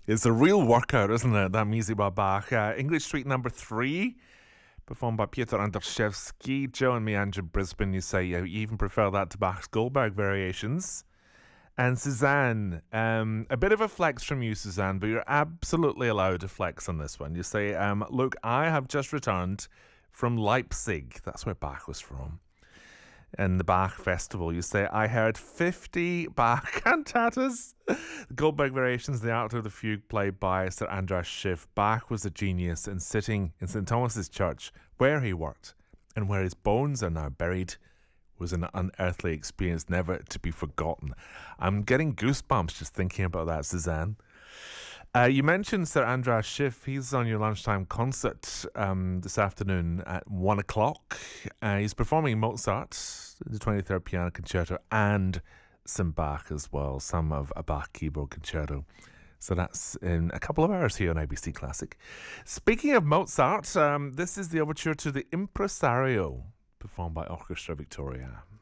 It's a real workout, isn't it? That music by Bach. English Street number 3, performed by Piotr Andrzejewski. Joe and me, Andrew Brisbane, you say you even prefer that to Bach's Goldberg variations. And Suzanne, a bit of a flex from you, Suzanne, but you're absolutely allowed to flex on this one. You say, look, I have just returned from Leipzig. That's where Bach was from. And the Bach Festival, you say, I heard 50 Bach cantatas. The Goldberg variations, the art of the fugue played by Sir Andras Schiff. Bach was a genius, and sitting in St. Thomas's Church, where he worked and where his bones are now buried, was an unearthly experience never to be forgotten. I'm getting goosebumps just thinking about that, Suzanne. You mentioned Sir Andras Schiff. He's on your lunchtime concert this afternoon at 1 o'clock. He's performing Mozart, the 23rd Piano Concerto, and some Bach as well, some of a Bach keyboard concerto. So that's in a couple of hours here on ABC Classic. Speaking of Mozart, this is the overture to the Impresario, performed by Orchestra Victoria.